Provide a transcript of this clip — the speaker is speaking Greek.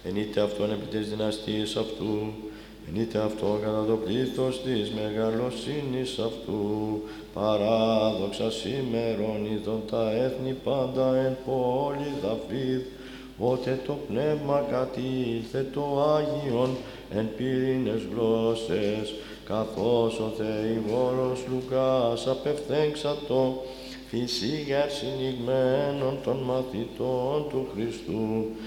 ενείται αυτόν επί της δυναστείας αυτού, ενείται αυτό κατά το πλήθος της μεγαλοσύνης αυτού, παράδοξα σήμερον ειδών τα έθνη πάντα εν πόλη Δαβίδ, ότε το πνεύμα κατήλθε το Άγιον εν πύρινες γλώσσες, καθώς ο Θεηγόρος Λουκάς απευθέξατο φυσίγερ συνηγμένων των μαθητών του Χριστού,